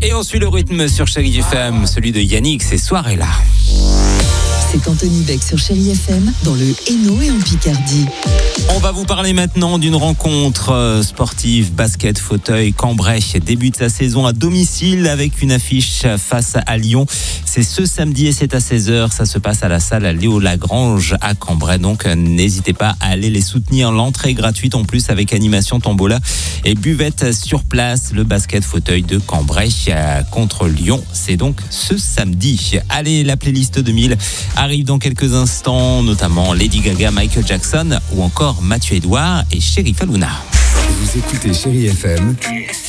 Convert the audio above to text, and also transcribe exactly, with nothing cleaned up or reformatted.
Et on suit le rythme sur Chérie F M, celui de Yannick, ces soirées-là. C'est Anthony Beck sur Chérie F M, dans le Hainaut et en Picardie. On va vous parler maintenant d'une rencontre sportive basket fauteuil. Cambrai débute sa saison à domicile avec une affiche face à Lyon. C'est ce samedi et c'est à seize heures. Ça se passe à la salle Léo Lagrange à Cambrai. Donc n'hésitez pas à aller les soutenir. L'entrée est gratuite en plus avec animation tombola et buvette sur place. Le basket fauteuil de Cambrai contre Lyon. C'est donc ce samedi. Allez, la playlist deux mille arrive dans quelques instants, notamment Lady Gaga, Michael Jackson ou encore Mathieu Edouard et Chérif Alouna. Vous écoutez Chérie F M.